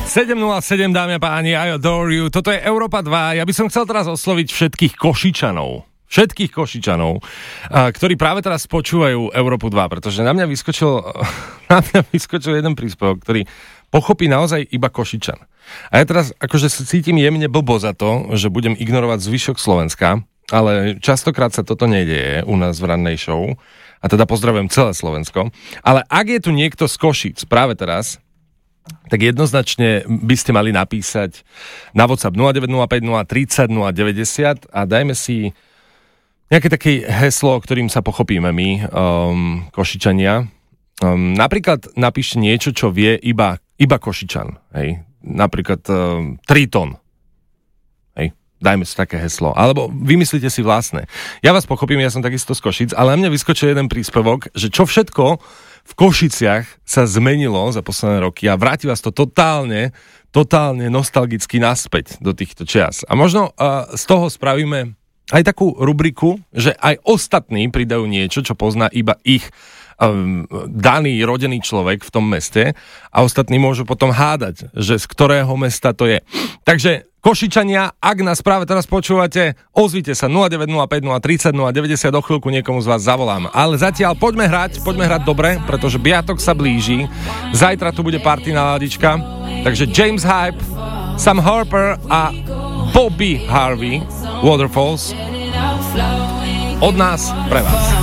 7:07, dámy a páni, I adore you. Toto je Európa 2. Ja by som chcel teraz osloviť všetkých Košičanov, ktorí práve teraz počúvajú Európu 2, pretože na mňa vyskočil jeden príspevok, ktorý pochopí naozaj iba Košičan. A ja teraz akože sa cítim jemne blbo za to, že budem ignorovať zvyšok Slovenska, ale častokrát sa toto nedieje u nás v rannej show. A teda pozdravujem celé Slovensko. Ale ak je tu niekto z Košíc práve teraz, tak jednoznačne by ste mali napísať na WhatsApp 0905 030 090 a dajme si nejaké také heslo, ktorým sa pochopíme my, Košičania. Napríklad napíšte niečo, čo vie iba Košičan. Hej? Napríklad Triton. Hej? Dajme si také heslo. Alebo vymyslite si vlastné. Ja vás pochopím, ja som takisto z Košic, ale na mňa vyskočil jeden príspevok, že čo všetko v Košiciach sa zmenilo za posledné roky a vráti vás to totálne nostalgicky naspäť do týchto čias. A možno z toho spravíme aj takú rubriku, že aj ostatní pridajú niečo, čo pozná iba ich daný rodený človek v tom meste a ostatní môžu potom hádať, že z ktorého mesta to je. Takže Košičania, ak nás práve teraz počúvate, ozvite sa 0905 030 090, do chvíľku niekomu z vás zavolám. Ale zatiaľ poďme hrať dobre, pretože biatok sa blíži. Zajtra tu bude party náladička. Takže James Hype, Sam Harper a Bobby Harvey, Waterfalls. Od nás pre vás.